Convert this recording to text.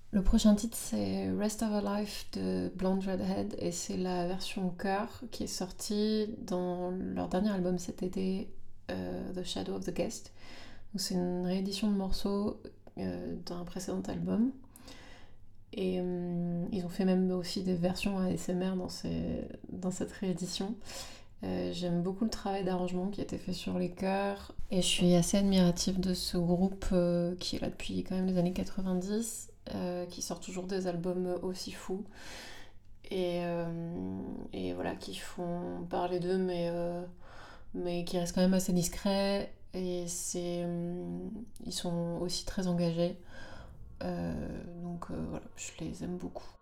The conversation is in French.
Le prochain titre c'est Rest of Our Life de Blonde Redhead et c'est la version chœur qui est sortie dans leur dernier album cet été, The Shadow of the Guest. Donc c'est une réédition de morceaux d'un précédent album. Et ils ont fait même aussi des versions ASMR dans cette réédition. J'aime beaucoup le travail d'arrangement qui a été fait sur les chœurs et je suis assez admirative de ce groupe qui est là depuis quand même les années 90, qui sort toujours des albums aussi fous et voilà, qui font parler d'eux mais qui restent quand même assez discrets et ils sont aussi très engagés. Donc voilà, je les aime beaucoup.